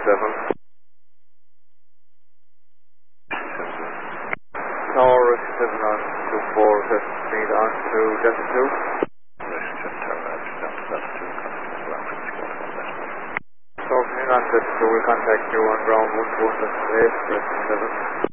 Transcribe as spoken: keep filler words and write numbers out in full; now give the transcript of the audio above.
seven. Tower seven on two four, speed on to Delta two. So, hang on, Delta two, we'll contact you on ground one four seven eight, seven.